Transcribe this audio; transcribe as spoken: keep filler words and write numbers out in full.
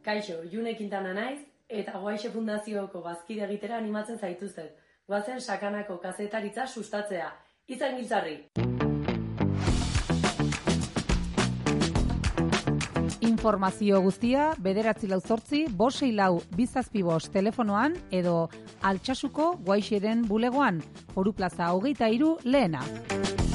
Kaixo, June Quintana naiz, eta Guaixe Fundazioko bazkide egitera animatzen zaituztet. Goazen sakanako kazetaritza sustatzea. Izan giltzarri! Informazio guztia bederatzi lau zortzi, bost sei lau, bizazpi bost telefonoan edo Altsasuko Guaixeren bulegoan, Foru Plaza hogeita hiru lehena.